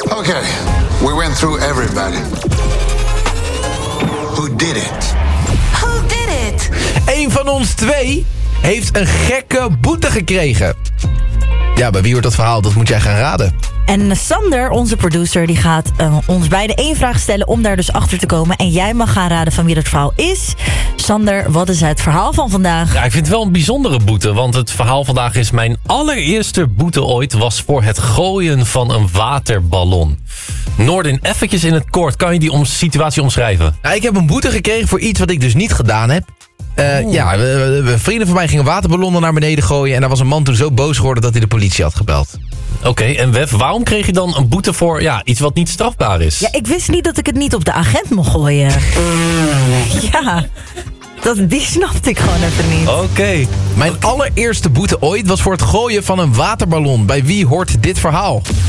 Okay, we went through everybody. Who did it? Who did it? Eén van ons twee heeft een gekke boete gekregen. Ja, bij wie wordt dat verhaal? Dat moet jij gaan raden. En Sander, onze producer, die gaat ons beiden 1 vraag stellen om daar dus achter te komen. En jij mag gaan raden van wie dat verhaal is. Sander, wat is het verhaal van vandaag? Ja, ik vind het wel een bijzondere boete, want het verhaal vandaag is mijn allereerste boete ooit was voor het gooien van een waterballon. Noordin, eventjes in het kort, kan je die situatie omschrijven? Nou, ik heb een boete gekregen voor iets wat ik dus niet gedaan heb. Ja, vrienden van mij gingen waterballonnen naar beneden gooien en daar was een man toen zo boos geworden dat hij de politie had gebeld. Oké, en Wef, waarom kreeg je dan een boete voor iets wat niet strafbaar is? Ja, ik wist niet dat ik het niet op de agent mocht gooien. Ja, die snapte ik gewoon even niet. Oké. Mijn allereerste boete ooit was voor het gooien van een waterballon. Bij wie hoort dit verhaal?